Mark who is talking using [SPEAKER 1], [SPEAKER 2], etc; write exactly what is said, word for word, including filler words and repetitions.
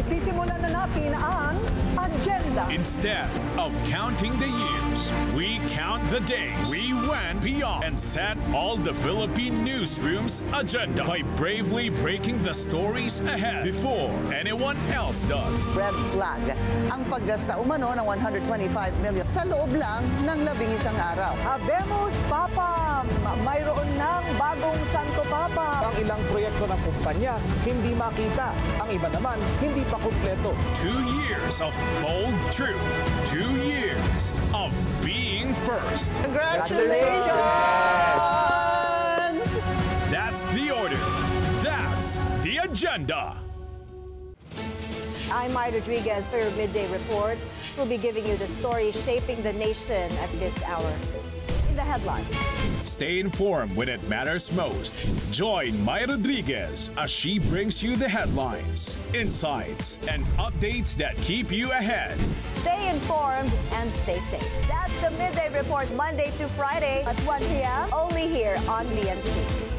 [SPEAKER 1] Sisimulan na natin ang agenda.
[SPEAKER 2] Instead of counting the years, we count the days. We went beyond and set all the Philippine newsroom's agenda by bravely breaking the stories ahead before anyone else does.
[SPEAKER 3] Red flag ang paggasta umano ng one hundred twenty-five million sa loob lang ng labing isang araw.
[SPEAKER 1] Habemos Papam! Mayroon ng bagong Santo Papa.
[SPEAKER 4] Ang ilang proyekto ng kumpanya hindi makita. Ang iba naman hindi pa kumpleto.
[SPEAKER 2] Two years of bold truth. Two years of being first.
[SPEAKER 3] Congratulations!
[SPEAKER 2] That's the order. That's the agenda.
[SPEAKER 5] I'm Maya Rodriguez for your Midday Report. We'll be giving you the story shaping the nation at this hour. In the headlines.
[SPEAKER 2] Stay informed when it matters most. Join Maya Rodriguez as she brings you the headlines, insights, and updates that keep you ahead.
[SPEAKER 5] Stay informed and stay safe. That's the Midday Report, Monday to Friday at one p.m. only here on B N C.